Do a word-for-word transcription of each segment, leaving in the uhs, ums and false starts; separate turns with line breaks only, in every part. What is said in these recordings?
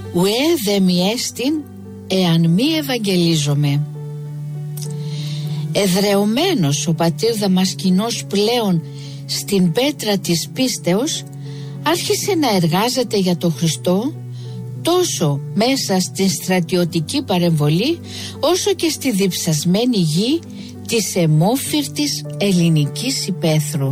ουέ δε μη έστιν εάν μη ευαγγελίζομαι. Εδρεωμένος ο πατήρ Δαμασκηνός πλέον στην πέτρα της πίστεως, άρχισε να εργάζεται για τον Χριστό τόσο μέσα στην στρατιωτική παρεμβολή όσο και στη διψασμένη γη της αιμόφυρτης ελληνικής υπαίθρου.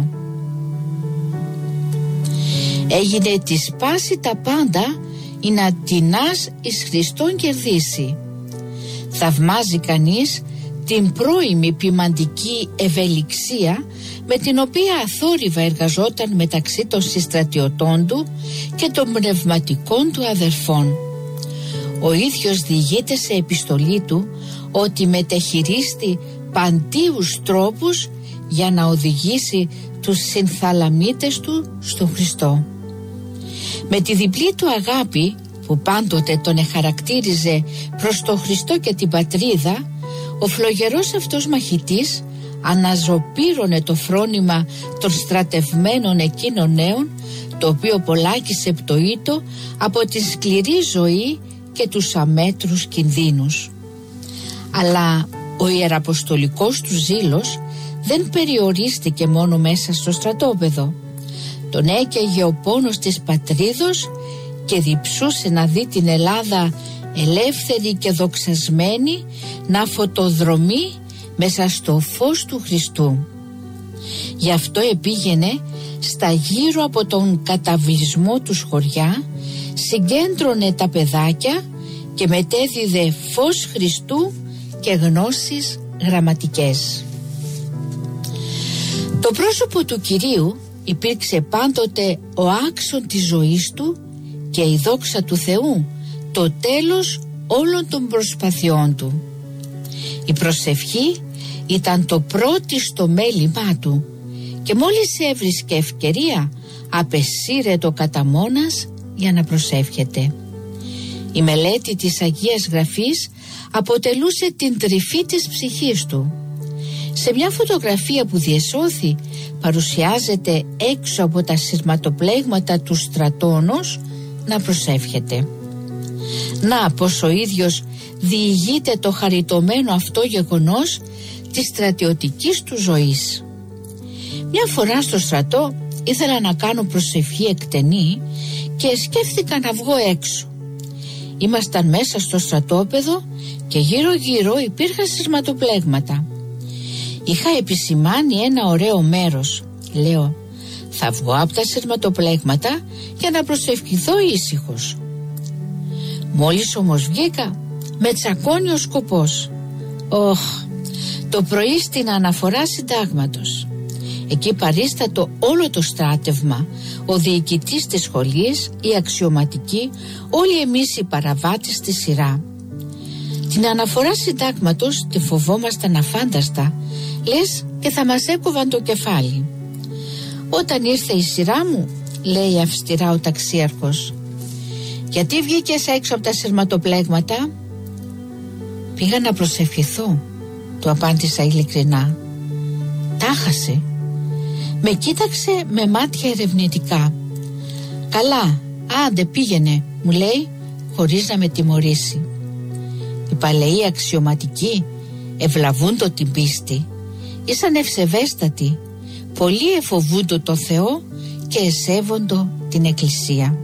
Έγινε της πάση τα πάντα ή να τεινάς εις Χριστόν κερδίσει. Θαυμάζει κανείς την πρώιμη ποιμαντική ευελιξία με την οποία αθόρυβα εργαζόταν μεταξύ των συστρατιωτών του και των πνευματικών του αδερφών. Ο ίδιος διηγείται σε επιστολή του ότι μετεχειρίστη παντίους τρόπους για να οδηγήσει τους συνθαλαμίτες του στον Χριστό. Με τη διπλή του αγάπη που πάντοτε τον εχαρακτήριζε προς τον Χριστό και την πατρίδα, ο φλογερός αυτός μαχητής αναζωπήρωνε το φρόνημα των στρατευμένων εκείνων νέων, το οποίο πολλάκισε πτωείτο από τη σκληρή ζωή και τους αμέτρους κινδύνους. Αλλά ο ιεραποστολικός του ζήλος δεν περιορίστηκε μόνο μέσα στο στρατόπεδο. Τον έκαιγε ο πόνος της πατρίδος και διψούσε να δει την Ελλάδα ελεύθερη και δοξασμένη να φωτοδρομεί μέσα στο φως του Χριστού. Γι' αυτό επήγαινε στα γύρω από τον καταβλισμό του χωριά, συγκέντρωνε τα παιδάκια και μετέδιδε φως Χριστού και γνώσεις γραμματικές. Το πρόσωπο του Κυρίου υπήρξε πάντοτε ο άξον της ζωής του και η δόξα του Θεού το τέλος όλων των προσπαθειών του. Η προσευχή ήταν το πρώτιστο μέλημά του και μόλις έβρισκε ευκαιρία απεσύρε το κατά μόνας για να προσεύχεται. Η μελέτη της Αγίας Γραφής αποτελούσε την τρυφή της ψυχής του. Σε μια φωτογραφία που διεσώθη παρουσιάζεται έξω από τα σειρματοπλέγματα του στρατώνος να προσεύχεται. Να πως ο ίδιος διηγείται το χαριτωμένο αυτό γεγονός της στρατιωτικής του ζωής. Μια φορά στο στρατό ήθελα να κάνω προσευχή εκτενή και σκέφτηκα να βγω έξω. Ήμασταν μέσα στο στρατόπεδο και γύρω γύρω υπήρχαν σειρματοπλέγματα. Είχα επισημάνει ένα ωραίο μέρος. Λέω, θα βγω από τα σειρματοπλέγματα για να προσευχηθώ ήσυχος. Μόλις όμως βγήκα, με τσακώνει ο σκοπός. Ωχ, το πρωί στην αναφορά συντάγματος. Εκεί παρίστατο όλο το στράτευμα, ο διοικητής της σχολής, οι αξιωματικοί, όλοι εμείς οι παραβάτες στη σειρά. Την αναφορά συντάγματος τη φοβόμασταν αφάνταστα, λες και θα μας έκοβαν το κεφάλι. Όταν ήρθε η σειρά μου, λέει αυστηρά ο ταξίαρχος, γιατί βγήκες έξω από τα σειρματοπλέγματα? Πήγα να προσευχηθώ, του απάντησα ειλικρινά. Τάχασε. Με κοίταξε με μάτια ερευνητικά. Καλά, άντε πήγαινε, μου λέει, χωρίς να με τιμωρήσει. Οι παλαιοί αξιωματικοί ευλαβούντο την πίστη, ήσαν ευσεβέστατοι, πολλοί εφοβούντο το Θεό και εσέβοντο την Εκκλησία.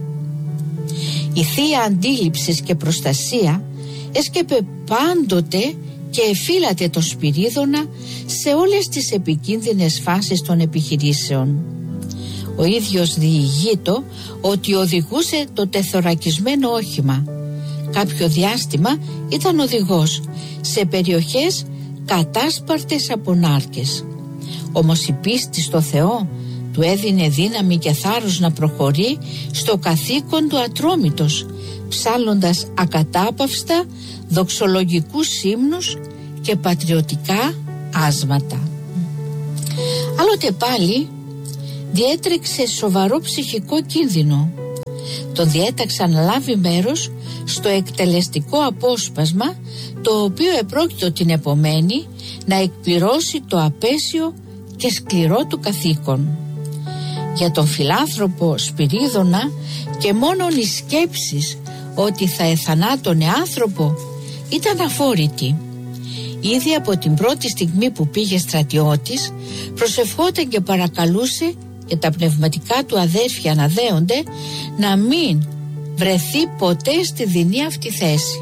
Η θεία αντίληψης και προστασία έσκεπε πάντοτε και εφύλατε το Σπυρίδωνα σε όλες τις επικίνδυνες φάσεις των επιχειρήσεων. Ο ίδιος διηγείτο ότι οδηγούσε το τεθωρακισμένο όχημα. Κάποιο διάστημα ήταν οδηγός σε περιοχές κατάσπαρτες από νάρκες. Όμως η πίστη στο Θεό του έδινε δύναμη και θάρρος να προχωρεί στο καθήκον του ατρόμητος, ψάλλοντας ακατάπαυστα δοξολογικούς ύμνους και πατριωτικά άσματα. Άλλοτε πάλι διέτρεξε σοβαρό ψυχικό κίνδυνο. Τον διέταξαν να λάβει μέρος στο εκτελεστικό απόσπασμα, το οποίο επρόκειτο την επομένη να εκπληρώσει το απέσιο και σκληρό του καθήκον. Για τον φιλάνθρωπο Σπυρίδωνα και μόνον οι σκέψεις ότι θα εθανάτωνε άνθρωπο ήταν αφόρητη. Ήδη από την πρώτη στιγμή που πήγε στρατιώτης προσευχόταν και παρακαλούσε και τα πνευματικά του αδέρφια να δέονται να μην βρεθεί ποτέ στη δεινή αυτή θέση.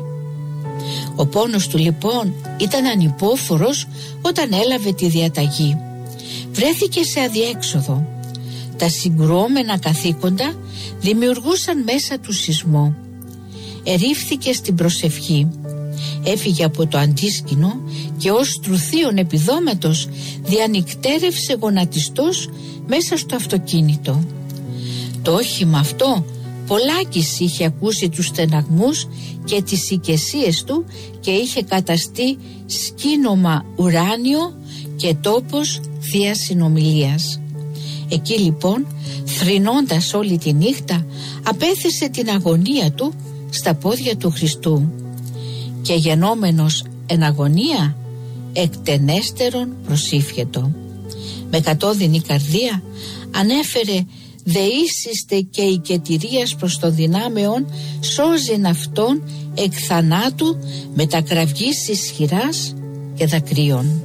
Ο πόνος του λοιπόν ήταν ανυπόφορος όταν έλαβε τη διαταγή. Βρέθηκε σε αδιέξοδο. Τα συγκρουόμενα καθήκοντα δημιουργούσαν μέσα του σεισμό. Ερήφθηκε στην προσευχή. Έφυγε από το αντίσκηνο και ως τρουθίον επιδόματος διανυκτέρευσε γονατιστός μέσα στο αυτοκίνητο. Το όχημα αυτό πολλάκις είχε ακούσει τους στεναγμούς και τις οικεσίες του και είχε καταστεί σκήνομα ουράνιο και τόπος θείας συνομιλίας. Εκεί λοιπόν, θρηνώντας όλη τη νύχτα, απέθεσε την αγωνία του στα πόδια του Χριστού και γενόμενος εν αγωνία εκτενέστερον προσήφιετο. Με κατώδυνη καρδία ανέφερε «Δεήσιστε και οικετηρίας προς το δυνάμεον σώζειν αυτόν εκ θανάτου με τα κραυγής ισχυράς και δακρύων».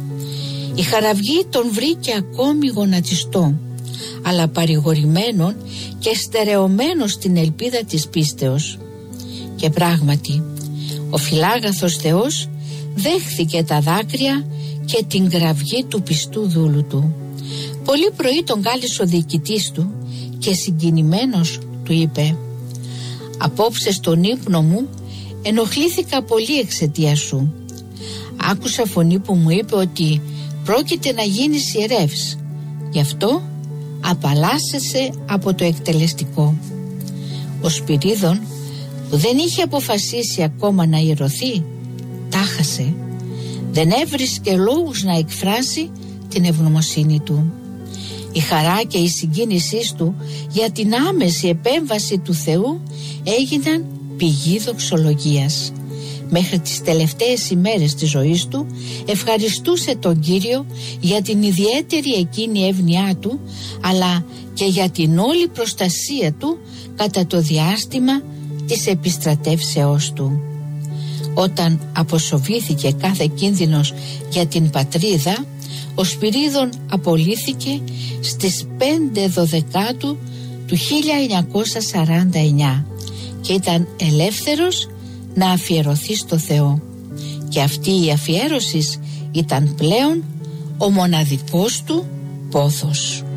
Η χαραυγή τον βρήκε ακόμη γονατιστό, αλλά παρηγορημένον και στερεωμένο στην ελπίδα της πίστεως. Και πράγματι, ο φιλάγαθος Θεός δέχθηκε τα δάκρυα και την κραυγή του πιστού δούλου του. Πολύ πρωί τον κάλεσε ο διοικητής του και συγκινημένος του είπε «Απόψε στον ύπνο μου ενοχλήθηκα πολύ εξαιτία σου. Άκουσα φωνή που μου είπε ότι πρόκειται να γίνεις ιερεύς. Γι' αυτό απαλλάσσεσαι από το εκτελεστικό». Ο Σπυρίδων, που δεν είχε αποφασίσει ακόμα να ιερωθεί, τάχασε. Δεν έβρισκε λόγους να εκφράσει την ευγνωμοσύνη του. Η χαρά και η συγκίνησή του για την άμεση επέμβαση του Θεού έγιναν πηγή δοξολογίας. Μέχρι τις τελευταίες ημέρες της ζωής του ευχαριστούσε τον Κύριο για την ιδιαίτερη εκείνη εύνοιά του, αλλά και για την όλη προστασία του κατά το διάστημα της επιστρατεύσεώς του. Όταν αποσοβήθηκε κάθε κίνδυνος για την πατρίδα, ο Σπυρίδων απολύθηκε στις πέντε Δωδεκάτου του χίλια εννιακόσια σαράντα εννιά και ήταν ελεύθερος να αφιερωθεί στο Θεό. Και αυτή η αφιέρωση ήταν πλέον ο μοναδικός του πόθος.